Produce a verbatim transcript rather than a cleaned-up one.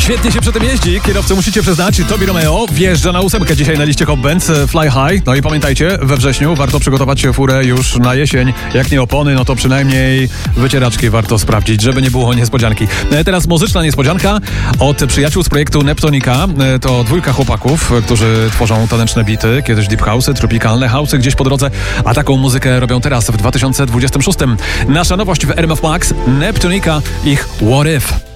Świetnie się przy tym jeździ, kierowcy musicie przyznać. Tobi Romeo wjeżdża na ósemkę dzisiaj na liście Hot Bands Fly High. No i pamiętajcie, we wrześniu warto przygotować furę już na jesień. Jak nie opony, no to przynajmniej wycieraczki warto sprawdzić, żeby nie było niespodzianki. Teraz muzyczna niespodzianka od przyjaciół z projektu Neptunika. To dwójka chłopaków, którzy tworzą taneczne bity, kiedyś deep house'y, tropikalne house'y gdzieś po drodze, a taką muzykę robią teraz w dwa tysiące dwudziestym szóstym. Nasza nowość w R M F Max, Neptunika, ich What If.